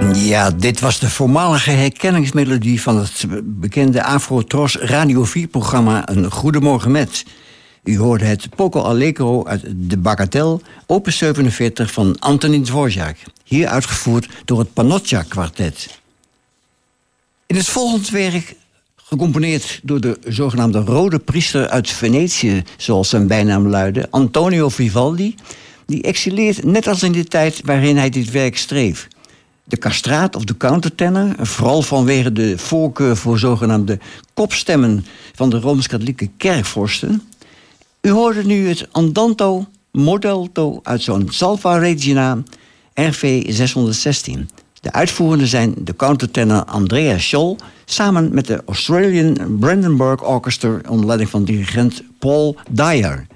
Ja, dit was de voormalige herkenningsmelodie van het bekende Afro-Tros Radio 4-programma Een Goedemorgen Met. U hoorde het Poco Allegro uit de Bagatelle, opus 47 van Antonín Dvořák. Hier uitgevoerd door het Panocchia Kwartet. In het volgende werk, gecomponeerd door de zogenaamde Rode Priester uit Venetië, zoals zijn bijnaam luidde, Antonio Vivaldi, die excelleert net als in de tijd waarin hij dit werk schreef. De castraat of de countertenor, vooral vanwege de voorkeur voor zogenaamde kopstemmen van de Rooms-Katholieke kerkvorsten. U hoorde nu het Andante Modelto uit zo'n Salva Regina RV 616. De uitvoerenden zijn de countertenor Andrea Scholl samen met de Australian Brandenburg Orchestra onder leiding van dirigent Paul Dyer.